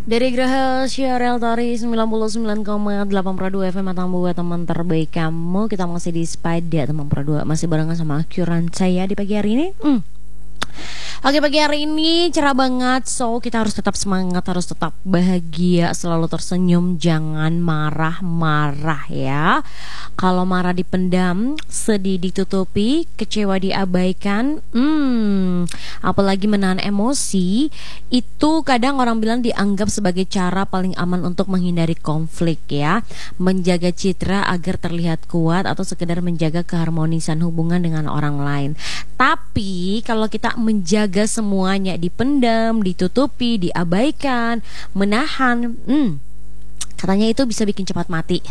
Dari Graha Syarel Tari 99,8 FM atau buat teman terbaik kamu. Kita masih di Spada teman Pro 2. Masih barengan sama Kyuran saya di pagi hari ini. Oke, pagi hari ini cerah banget. So kita harus tetap semangat, harus tetap bahagia, selalu tersenyum, jangan marah-marah ya. Kalau marah dipendam, sedih ditutupi, kecewa diabaikan, apalagi menahan emosi, itu kadang orang bilang dianggap sebagai cara paling aman untuk menghindari konflik ya. Menjaga citra agar terlihat kuat atau sekedar menjaga keharmonisan hubungan dengan orang lain. Tapi kalau kita menjaga semuanya, dipendam, ditutupi, diabaikan, menahan, katanya itu bisa bikin cepat mati.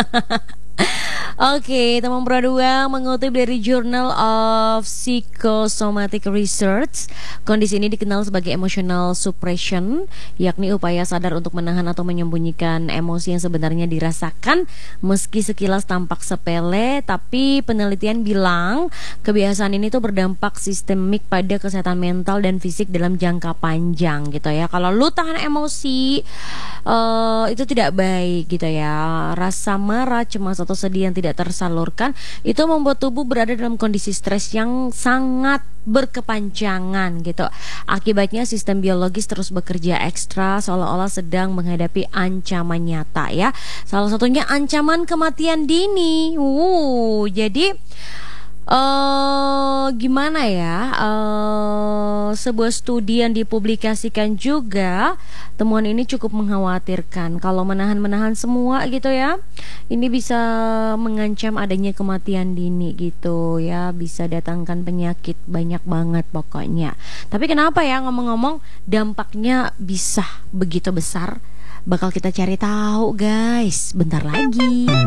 Oke, teman Pro 2 mengutip dari Journal of Psychosomatic Research, kondisi ini dikenal sebagai emotional suppression, yakni upaya sadar untuk menahan atau menyembunyikan emosi yang sebenarnya dirasakan meski sekilas tampak sepele, tapi penelitian bilang kebiasaan ini tuh berdampak sistemik pada kesehatan mental dan fisik dalam jangka panjang gitu ya. Kalau lu tahan emosi itu tidak baik gitu ya. Rasa marah, cemas atau sedih yang tidak tersalurkan itu membuat tubuh berada dalam kondisi stres yang sangat berkepanjangan gitu. Akibatnya sistem biologis terus bekerja ekstra seolah-olah sedang menghadapi ancaman nyata ya. Salah satunya ancaman kematian dini. Jadi gimana ya, sebuah studi yang dipublikasikan juga, temuan ini cukup mengkhawatirkan. Kalau menahan-menahan semua gitu ya, ini bisa mengancam adanya kematian dini gitu ya, bisa datangkan penyakit banyak banget pokoknya. Tapi kenapa ya, ngomong-ngomong dampaknya bisa begitu besar? Bakal kita cari tahu guys bentar lagi.